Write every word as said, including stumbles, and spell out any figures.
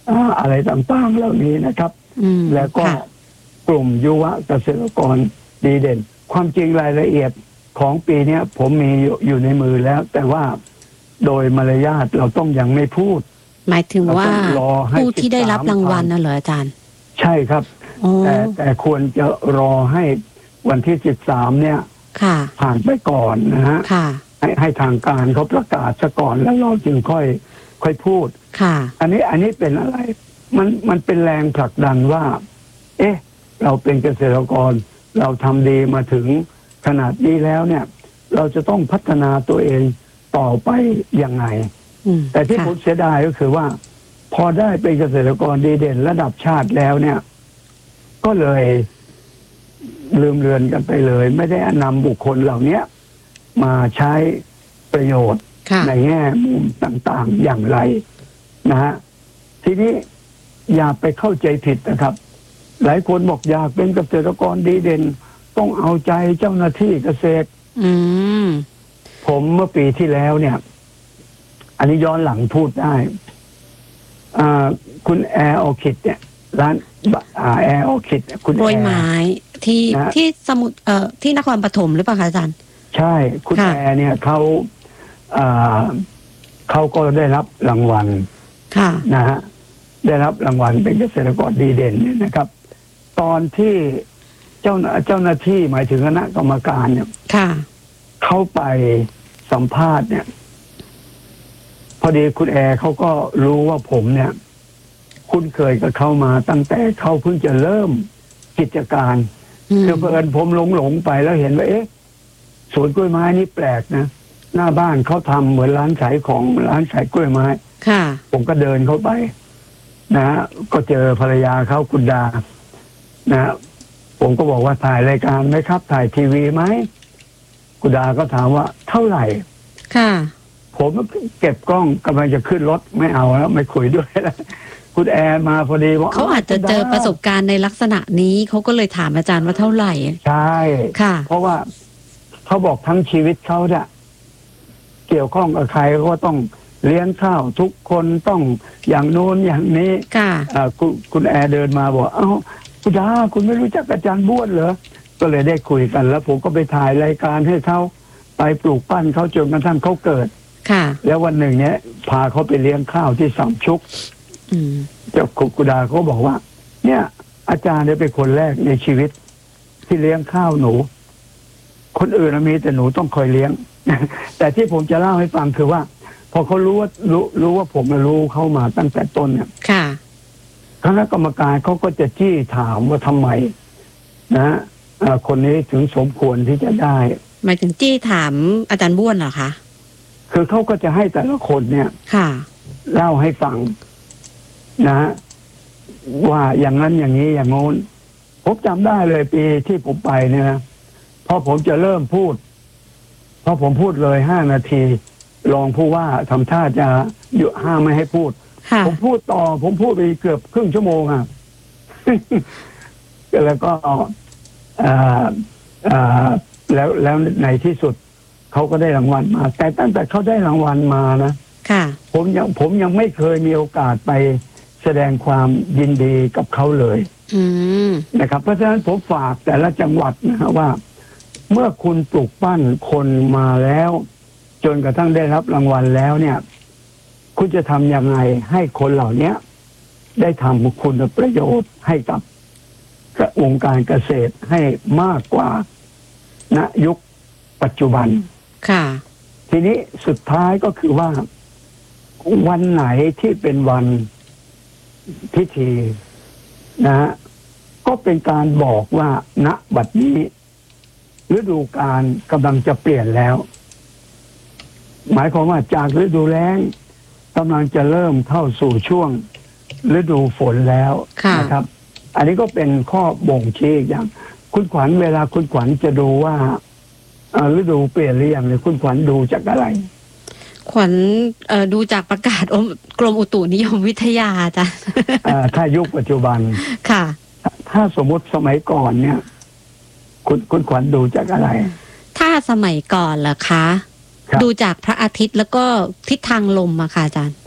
อะไรต่างๆเหล่านี้นะครับแล้วก็กลุ่มยุวเกษตรกรดีเด่นความจริงรายละเอียดของปีนี้ผมมีอยู่ในมือแล้วแต่ว่าโดยมารยาทเราต้องยังไม่พูดหมายถึงว่าผู้ที่ได้รับรางวัลน่ะเหรออาจารย์ใช่ครับแต่แต่ควรจะรอให้วันที่สิบสามเนี่ยผ่านไปก่อนนะฮะให้ให้ทางการเขาประกาศซะก่อนแล้วเราจึงค่อยค่อยพูดอันนี้อันนี้เป็นอะไรมันมันเป็นแรงผลักดันว่าเอ๊ะเราเป็นเกษตรกรเราทำดีมาถึงขนาดนี้แล้วเนี่ยเราจะต้องพัฒนาตัวเองต่อไปยังไงแต่ที่ผมเสียดายก็คือว่าพอได้เป็นเกษตรกรดีเด่นระดับชาติแล้วเนี่ยก็เลยลืมเลือนกันไปเลยไม่ได้นำบุคคลเหล่านี้มาใช้ประโยชน์ในแง่มุมต่างๆอย่างไรนะฮะทีนี้อย่าไปเข้าใจผิดนะครับหลายคนบอกอยากเป็นเกษตรกรดีเด่นต้องเอาใจเจ้าหน้าที่เกษตรผมเมื่อปีที่แล้วเนี่ยอันนี้ย้อนหลังพูดได้คุณแอร์ออคิดเนี่ยร้านแอร์ออคิดคุณโรยไม้ที่ที่สมุทรเอ่อที่นครปฐมหรือเปล่าคะอาจารย์ใช่คุณแอร์เนี่ยเขาเขาก็ได้รับรางวัลนะฮะได้รับรางวัลเป็นเกษตรกรดีเด่นเนี่ยนะครับตอนที่เจ้าเจ้าหน้าที่หมายถึงคณะกรรมการเนี่ยเข้าไปสัมภาษณ์เนี่ยพอดีคุณแอร์เขาก็รู้ว่าผมเนี่ยคุ้นเคยกับเขามาตั้งแต่เขาเพิ่งจะเริ่มกิจการคือเพิ่นผมหลงหลงไปแล้วเห็นว่าเอ๊ะสวนกล้วยไม้นี่แปลกนะหน้าบ้านเขาทำเหมือนร้านขายของร้านขายกล้วยไม้ผมก็เดินเข้าไปนะก็เจอภรรยาเขาคุณดานะผมก็บอกว่าถ่ายรายการไหมครับถ่ายทีวีไหมคุณดาก็ถามว่าเท่าไหร่ค่ะผมเก็บกล้องกำลังจะขึ้นรถไม่เอาแล้วไม่คุยด้วยแล้วคุณแอร์มาพอดีว่าเขาอาจจะเจอประสบการณ์ในลักษณะนี้เขาก็เลยถามอาจารย์ว่าเท่าไหร่ใช่ค่ะเพราะว่าเขาบอกทั้งชีวิตเขาเนี่ยเกี่ยวข้องกับใครก็ต้องเลี้ยงข้าวทุกคนต้องอย่างโน้นอย่างนี้ค่ะคุณคุณแอร์เดินมาบอกเอ้าคุณดาคุณไม่รู้จักอาจารย์บ้วนเหรอก็เลยได้คุยกันแล้วผมก็ไปถ่ายรายการให้เขาไปปลูกปั้นเขาจนกระทั่งเขาเกิดค่ะแล้ววันหนึ่งเนี้ยพาเขาไปเลี้ยงข้าวที่สามชุกเจ้ากุดาเขาบอกว่าเนี่ยอาจารย์เนี่ยเป็นคนแรกในชีวิตที่เลี้ยงข้าวหนูคนอื่นมีแต่หนูต้องคอยเลี้ยงแต่ที่ผมจะเล่าให้ฟังคือว่าพอเขารู้ว่ารู้รู้ว่าผมรู้เข้ามาตั้งแต่ต้นเนี่ยค่ะคณะกรรมการเขาก็จะจี้ถามว่าทำไมนะคนนี้ถึงสมควรที่จะได้หมายถึงจี้ถามอาจารย์บ้วนเหรอคะคือเขาก็จะให้แต่ละคนเนี่ยค่ะเล่าให้ฟังนะว่าอย่างนั้นอย่างนี้อย่างโน้นผมจำได้เลยปีที่ผมไปเนี่ยนะพอผมจะเริ่มพูดพอผมพูดเลยห้านาทีรองผู้ว่าทำท่าจะหยุดห้ามไม่ให้พูดผมพูดต่อผมพูดไปเกือบครึ่งชั่วโมงอ่ะ แล้วก็อ่าอ่าแล้วแล้วในที่สุดเขาก็ได้รางวัลมาแต่ตั้งแต่เขาได้รางวัลมานะค่ะผมยังผมยังไม่เคยมีโอกาสไปแสดงความยินดีกับเขาเลยนะครับเพราะฉะนั้นผมฝากแต่ละจังหวัดนะว่าเมื่อคุณปลูกปั้นคนมาแล้วจนกระทั่งได้รับรางวัลแล้วเนี่ยคุณจะทำยังไงให้คนเหล่านี้ได้ทำคุณประโยชน์ให้กับวงการเกษตรให้มากกว่าณยุคปัจจุบันค่ะทีนี้สุดท้ายก็คือว่าวันไหนที่เป็นวันพิธีนะฮะก็เป็นการบอกว่าณบัดนี้ฤดูกาลกำลังจะเปลี่ยนแล้วหมายความว่าจากฤดูแล้งกำลังจะเริ่มเข้าสู่ช่วงฤดูฝนแล้วนะครับอันนี้ก็เป็นข้อบ่งชี้อย่างคุณขวัญเวลาคุณขวัญจะดูว่าฤดูเปลี่ยนหรือยังเนี่ยคุณขวัญดูจากอะไรขวัญดูจากประกาศกรมอุตุนิยมวิทยาจ้ะถ้ายุคปัจจุบันค่ะถ้าสมมติสมัยก่อนเนี่ยคุณคุณขวัญดูจากอะไรถ้าสมัยก่อนเหรอคะดูจากพระอาทิตย์แล้วก็ทิศทางลมอะค่ะอาจารย์